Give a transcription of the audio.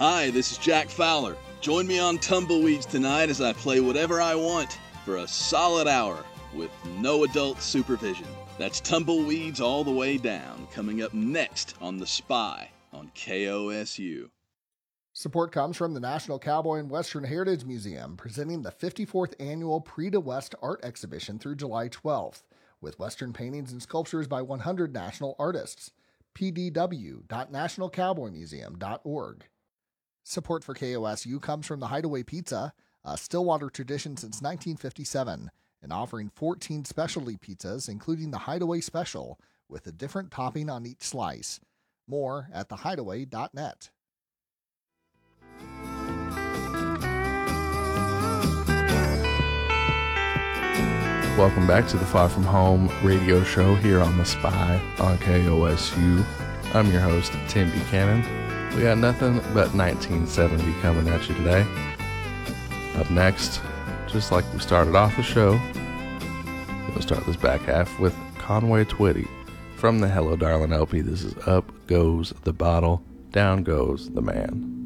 Hi, this is Jack Fowler. Join me on Tumbleweeds tonight as I play whatever I want for a solid hour with no adult supervision. That's Tumbleweeds All the Way Down, coming up next on The Spy on KOSU. Support comes from the National Cowboy and Western Heritage Museum, presenting the 54th Annual Prix de West Art Exhibition through July 12th, with Western paintings and sculptures by 100 national artists. pdw.nationalcowboymuseum.org. Support for KOSU comes from the Hideaway Pizza, a Stillwater tradition since 1957, and offering 14 specialty pizzas, including the Hideaway Special, with a different topping on each slice. More at thehideaway.net. Welcome back to the Far From Home radio show here on The Spy on KOSU. I'm your host, Tim Buchanan. We got nothing but 1970 coming at you today. Up next, just like we started off the show, we'll start this back half with Conway Twitty from the Hello Darling LP. This is Up Goes the Bottle, Down Goes the Man.